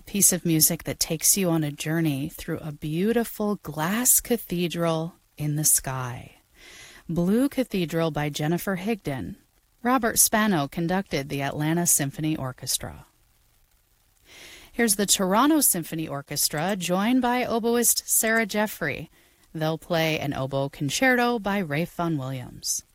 piece of music that takes you on a journey through a beautiful glass cathedral in the sky. Blue Cathedral by Jennifer Higdon. Robert Spano conducted the Atlanta Symphony Orchestra. Here's the Toronto Symphony Orchestra, joined by oboist Sarah Jeffrey. They'll play an oboe concerto by Ralph Vaughan Williams.